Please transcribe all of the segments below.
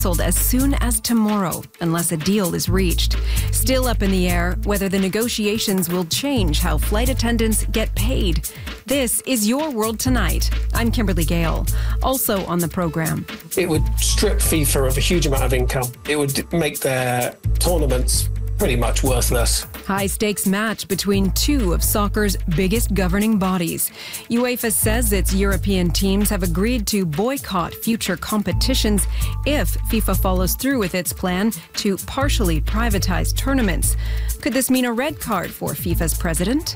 as soon as tomorrow, unless a deal is reached. Still up in the air whether the negotiations will change how flight attendants get paid. This is Your World Tonight. I'm Kimberly Gale. Also on the program. It would strip FIFA of a huge amount of income. It would make their tournaments pretty much worthless. High-stakes match between two of soccer's biggest governing bodies. UEFA says its European teams have agreed to boycott future competitions if FIFA follows through with its plan to partially privatize tournaments. Could this mean a red card for FIFA's president?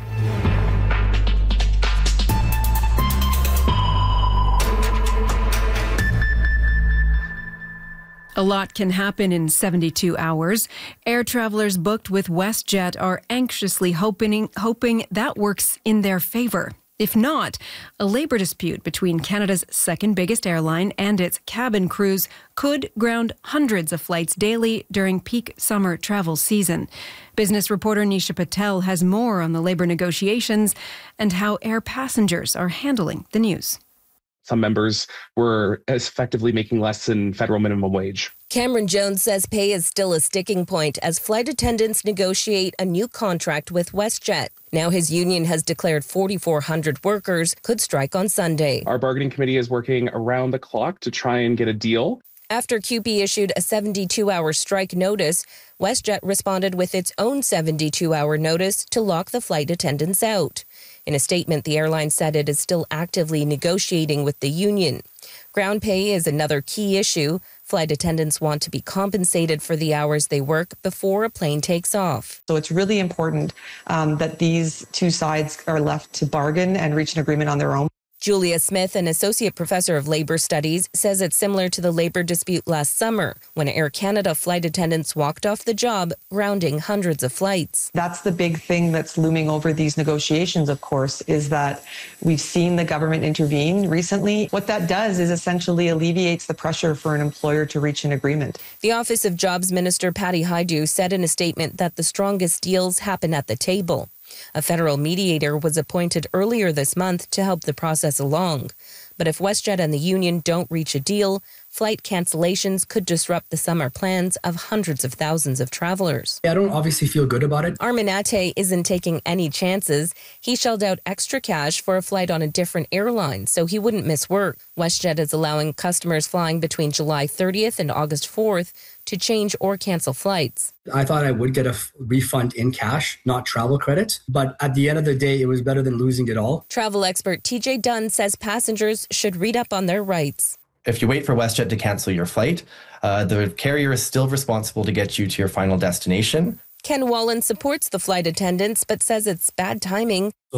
A lot can happen in 72 hours. Air travelers booked with WestJet are anxiously hoping that works in their favor. If not, a labour dispute between Canada's second biggest airline and its cabin crews could ground hundreds of flights daily during peak summer travel season. Business reporter Nisha Patel has more on the labour negotiations and how air passengers are handling the news. Some members were effectively making less than federal minimum wage. Cameron Jones says pay is still a sticking point as flight attendants negotiate a new contract with WestJet. Now his union has declared 4,400 workers could strike on Sunday. Our bargaining committee is working around the clock to try and get a deal. After CUPE issued a 72-hour strike notice, WestJet responded with its own 72-hour notice to lock the flight attendants out. In a statement, the airline said it is still actively negotiating with the union. Ground pay is another key issue. Flight attendants want to be compensated for the hours they work before a plane takes off. So it's really important that these two sides are left to bargain and reach an agreement on their own. Julia Smith, an associate professor of labor studies, says it's similar to the labor dispute last summer when Air Canada flight attendants walked off the job, grounding hundreds of flights. That's the big thing that's looming over these negotiations, of course, is that we've seen the government intervene recently. What that does is essentially alleviates the pressure for an employer to reach an agreement. The Office of Jobs Minister Patty Hajdu said in a statement that the strongest deals happen at the table. A federal mediator was appointed earlier this month to help the process along. But if WestJet and the union don't reach a deal, flight cancellations could disrupt the summer plans of hundreds of thousands of travelers. I don't obviously feel good about it. Armin Ate isn't taking any chances. He shelled out extra cash for a flight on a different airline so he wouldn't miss work. WestJet is allowing customers flying between July 30th and August 4th to change or cancel flights. I thought I would get a refund in cash, not travel credit. But at the end of the day, it was better than losing it all. Travel expert TJ Dunn says passengers should read up on their rights. If you wait for WestJet to cancel your flight, the carrier is still responsible to get you to your final destination. Ken Wallen supports the flight attendants, but says it's bad timing. So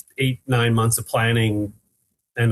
8-9 months of planning and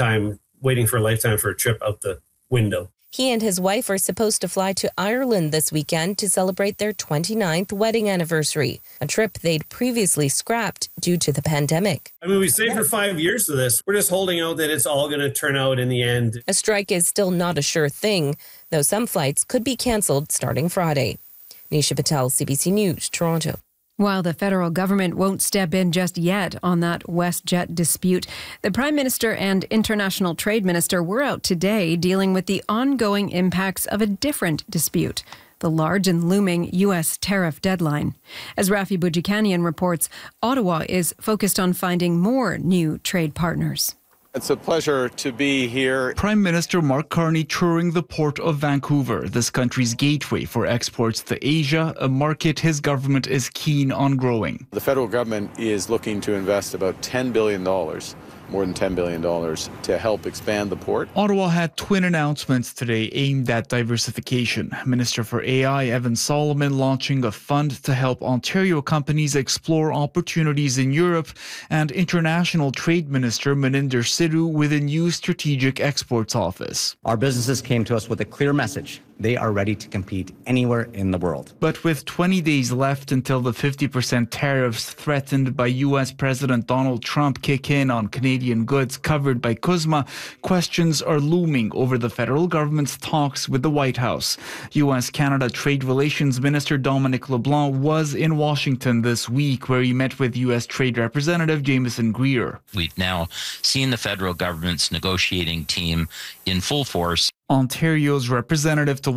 waiting for a lifetime for a trip out the window. He and his wife are supposed to fly to Ireland this weekend to celebrate their 29th wedding anniversary, a trip they'd previously scrapped due to the pandemic. We saved for 5 years for this. We're just holding out that it's all going to turn out in the end. A strike is still not a sure thing, though some flights could be canceled starting Friday. Nisha Patel, CBC News, Toronto. While the federal government won't step in just yet on that WestJet dispute, the Prime Minister and International Trade Minister were out today dealing with the ongoing impacts of a different dispute, the large and looming U.S. tariff deadline. As Rafi Boudjikanian reports, Ottawa is focused on finding more new trade partners. It's a pleasure to be here. Prime Minister Mark Carney touring the port of Vancouver, this country's gateway for exports to Asia, a market his government is keen on growing. The federal government is looking to invest about $10 billion, more than $10 billion, to help expand the port. Ottawa had twin announcements today aimed at diversification. Minister for AI Evan Solomon launching a fund to help Ontario companies explore opportunities in Europe, and International Trade Minister Maninder Sidhu with a new strategic exports office. Our businesses came to us with a clear message. They are ready to compete anywhere in the world. But with 20 days left until the 50% tariffs threatened by U.S. President Donald Trump kick in on Canadian Canadian goods covered by CUSMA, questions are looming over the federal government's talks with the White House. U.S.-Canada Trade Relations Minister Dominic LeBlanc was in Washington this week, where he met with U.S. Trade Representative Jameson Greer. We've now seen the federal government's negotiating team in full force. Ontario's representative to